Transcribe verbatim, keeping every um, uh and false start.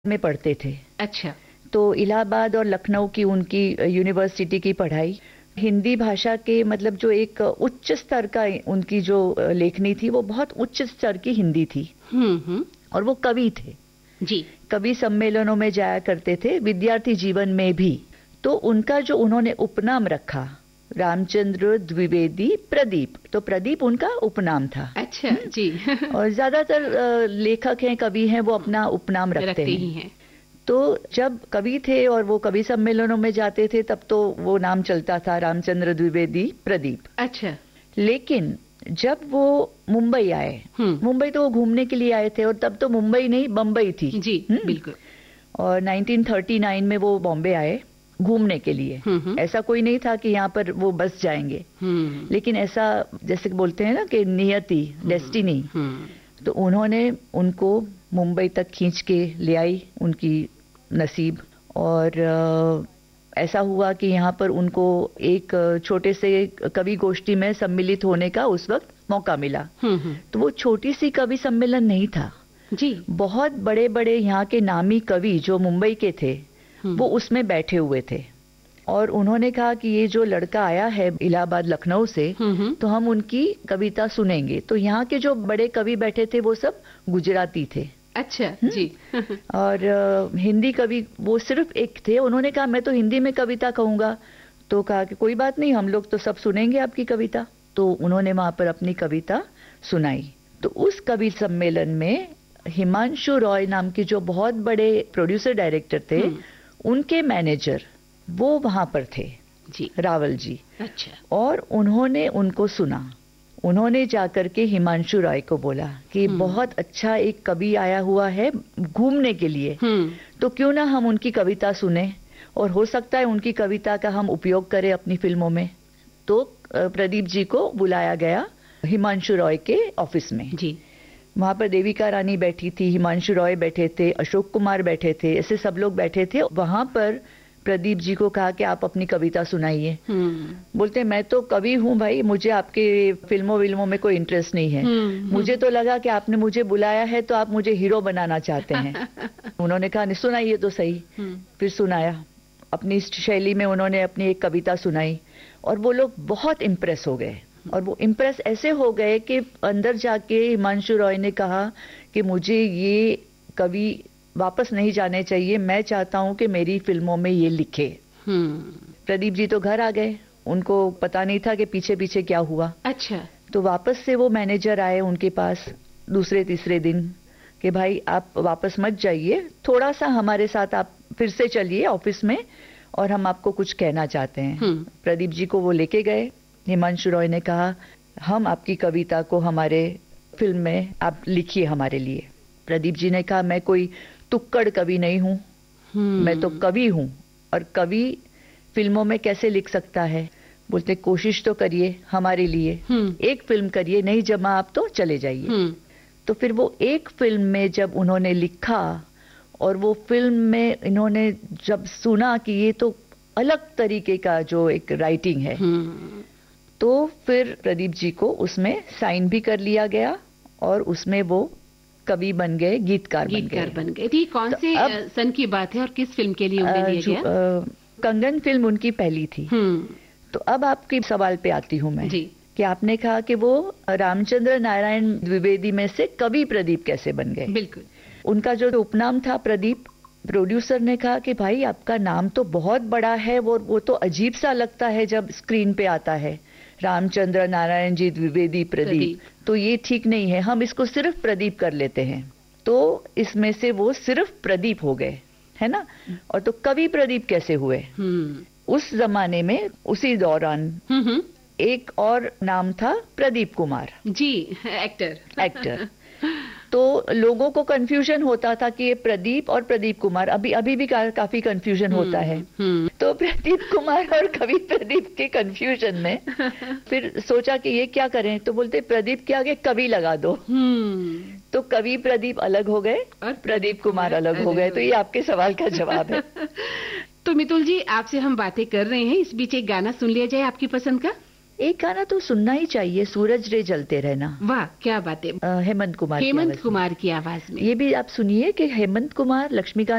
में पढ़ते थे। अच्छा। तो इलाहाबाद और लखनऊ की उनकी यूनिवर्सिटी की पढ़ाई, हिंदी भाषा के मतलब जो एक उच्च स्तर का उनकी जो लेखनी थी वो बहुत उच्च स्तर की हिंदी थी। हम्म हम्म। और वो कवि थे जी। कवि सम्मेलनों में जाया करते थे, विद्यार्थी जीवन में भी। तो उनका जो उन्होंने उपनाम रखा रामचंद्र द्विवेदी प्रदीप, तो प्रदीप उनका उपनाम था। अच्छा जी। और ज्यादातर लेखक हैं, कवि हैं, वो अपना उपनाम रखते, रखते हैं। ही हैं। तो जब कवि थे और वो कवि सम्मेलनों में जाते थे तब तो वो नाम चलता था रामचंद्र द्विवेदी प्रदीप। अच्छा। लेकिन जब वो मुंबई आए, मुंबई तो वो घूमने के लिए आए थे और तब तो मुंबई नहीं बम्बई थी। जी बिल्कुल। और नाइनटीन थर्टी नाइन में वो बॉम्बे आए घूमने के लिए। ऐसा कोई नहीं था कि यहाँ पर वो बस जाएंगे, लेकिन ऐसा जैसे बोलते हैं ना कि नियति, डेस्टिनी। तो उन्होंने उनको मुंबई तक खींच के ले आई, उनकी नसीब। और ऐसा हुआ कि यहाँ पर उनको एक छोटे से कवि गोष्ठी में सम्मिलित होने का उस वक्त मौका मिला। तो वो छोटी सी कवि सम्मेलन नहीं था जी, बहुत बड़े बड़े यहाँ के नामी कवि जो मुंबई के थे वो उसमें बैठे हुए थे। और उन्होंने कहा कि ये जो लड़का आया है इलाहाबाद लखनऊ से, तो हम उनकी कविता सुनेंगे। तो यहाँ के जो बड़े कवि बैठे थे वो सब गुजराती थे। अच्छा जी। और आ, हिंदी कवि वो सिर्फ एक थे। उन्होंने कहा मैं तो हिंदी में कविता कहूंगा। तो कहा कि कोई बात नहीं, हम लोग तो सब सुनेंगे आपकी कविता। तो उन्होंने वहां पर अपनी कविता सुनाई। तो उस कवि सम्मेलन में हिमांशु रॉय नाम के जो बहुत बड़े प्रोड्यूसर डायरेक्टर थे, उनके मैनेजर वो वहां पर थे जी, रावल जी। अच्छा। और उन्होंने उनको सुना। उन्होंने जाकर के हिमांशु रॉय को बोला कि बहुत अच्छा एक कवि आया हुआ है घूमने के लिए, तो क्यों ना हम उनकी कविता सुने और हो सकता है उनकी कविता का हम उपयोग करें अपनी फिल्मों में। तो प्रदीप जी को बुलाया गया हिमांशु रॉय के ऑफिस में जी। वहां पर देविका रानी बैठी थी, हिमांशु रॉय बैठे थे, अशोक कुमार बैठे थे, ऐसे सब लोग बैठे थे। वहां पर प्रदीप जी को कहा कि आप अपनी कविता सुनाइए। बोलते मैं तो कवि हूं भाई, मुझे आपके फिल्मों विल्मों में कोई इंटरेस्ट नहीं है। मुझे तो लगा कि आपने मुझे बुलाया है तो आप मुझे हीरो बनाना चाहते हैं। उन्होंने कहा नहीं सुनाइए तो सही। फिर सुनाया, अपनी शैली में उन्होंने अपनी एक कविता सुनाई और वो लोग बहुत इम्प्रेस हो गए। और वो इम्प्रेस ऐसे हो गए कि अंदर जाके हिमांशु रॉय ने कहा कि मुझे ये कवि वापस नहीं जाने चाहिए, मैं चाहता हूं कि मेरी फिल्मों में ये लिखे। प्रदीप जी तो घर आ गए, उनको पता नहीं था कि पीछे पीछे क्या हुआ। अच्छा। तो वापस से वो मैनेजर आए उनके पास दूसरे तीसरे दिन कि भाई आप वापस मत जाइए, थोड़ा सा हमारे साथ आप फिर से चलिए ऑफिस में और हम आपको कुछ कहना चाहते हैं। प्रदीप जी को वो लेके गए। हिमांशु रॉय ने कहा हम आपकी कविता को हमारे फिल्म में आप लिखिए हमारे लिए। प्रदीप जी ने कहा मैं कोई तुक्कड़ कवि नहीं हूं, मैं तो कवि हूं, और कवि फिल्मों में कैसे लिख सकता है। बोलते कोशिश तो करिए हमारे लिए, एक फिल्म करिए, नहीं जमा आप तो चले जाइए। तो फिर वो एक फिल्म में जब उन्होंने लिखा और वो फिल्म में इन्होंने जब सुना कि ये तो अलग तरीके का जो एक राइटिंग है, तो फिर प्रदीप जी को उसमें साइन भी कर लिया गया और उसमें वो कवि बन गए, गीतकार बन गए। गीतकार बन गए। थी कौन तो से अब, सन की बात है और किस फिल्म के लिए उन्हें लिया गया? आ, कंगन फिल्म उनकी पहली थी। तो अब आपके सवाल पे आती हूँ मैं जी। कि आपने कहा कि वो रामचंद्र नारायण द्विवेदी में से कवि प्रदीप कैसे बन गए। बिल्कुल। उनका जो उपनाम था प्रदीप, प्रोड्यूसर ने कहा कि भाई आपका नाम तो बहुत बड़ा है, वो वो तो अजीब सा लगता है जब स्क्रीन पे आता है, रामचंद्र नारायण जी द्विवेदी प्रदीप, प्रदीप, तो ये ठीक नहीं है, हम इसको सिर्फ प्रदीप कर लेते हैं। तो इसमें से वो सिर्फ प्रदीप हो गए, है ना। और तो कवि प्रदीप कैसे हुए? उस जमाने में उसी दौरान एक और नाम था प्रदीप कुमार जी, एक्टर एक्टर तो लोगों को कंफ्यूजन होता था कि ये प्रदीप और प्रदीप कुमार, अभी अभी भी का, काफी कंफ्यूजन होता है। तो प्रदीप कुमार और कवि प्रदीप के कंफ्यूजन में फिर सोचा कि ये क्या करें, तो बोलते प्रदीप के आगे कवि लगा दो। तो कवि प्रदीप अलग हो गए और प्रदीप कुमार अलग हो गए। तो ये आपके सवाल का जवाब है। तो मितुल जी, आपसे हम बातें कर रहे हैं, इस बीच एक गाना सुन लिया जाए आपकी पसंद का। एक गाना तो सुनना ही चाहिए, सूरज रे जलते रहना। वाह क्या बात है। हेमंत कुमार हेमंत कुमार की आवाज में। ये भी आप सुनिए कि हेमंत कुमार, लक्ष्मीकांत